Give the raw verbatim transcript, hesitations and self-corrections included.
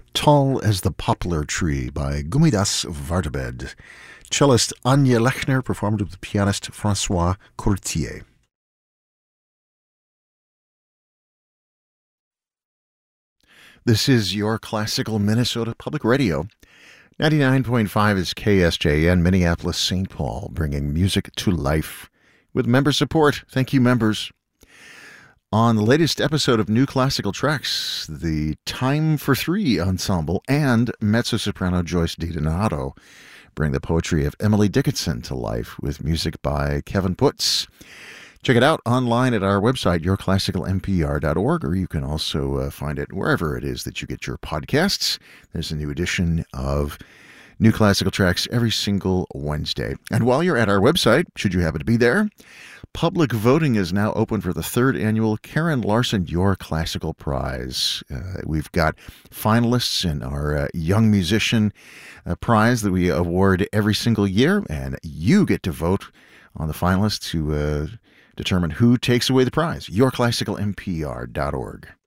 Tall as the Poplar Tree by Gumidas Vartabed. Cellist Anya Lechner performed with pianist Francois Courtier. This is your classical Minnesota Public Radio. ninety-nine point five is K S J N, Minneapolis, Saint Paul, bringing music to life with member support. Thank you, members. On the latest episode of New Classical Tracks, the Time for Three Ensemble and mezzo-soprano Joyce DiDonato bring the poetry of Emily Dickinson to life with music by Kevin Putz. Check it out online at our website, your classical m p r dot org, or you can also uh, find it wherever it is that you get your podcasts. There's a new edition of New Classical Tracks every single Wednesday. And while you're at our website, should you happen to be there, public voting is now open for the third annual Karen Larson Your Classical Prize. Uh, we've got finalists in our uh, Young Musician uh, Prize that we award every single year, and you get to vote on the finalists to uh, determine who takes away the prize. your classical m p r dot org.